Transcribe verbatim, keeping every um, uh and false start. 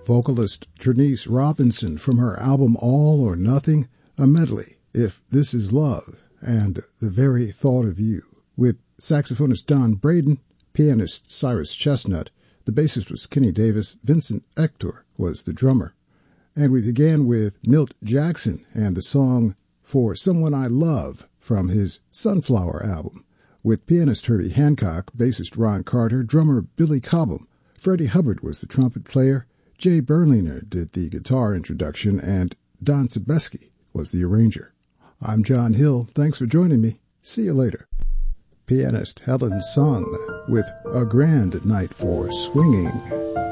Vocalist Trinice Robinson from her album All or Nothing, a medley, If This Is Love, and The Very Thought of You, with saxophonist Don Braden, pianist Cyrus Chestnut, the bassist was Kenny Davis, Vincent Ector was the drummer. And we began with Milt Jackson and the song For Someone I Love from his Sunflower album, with pianist Herbie Hancock, bassist Ron Carter, drummer Billy Cobham. Freddie Hubbard was the trumpet player, Jay Berliner did the guitar introduction, and Don Sebeski was the arranger. I'm John Hill. Thanks for joining me. See you later. Pianist Helen Sung with A Grand Night for Swinging.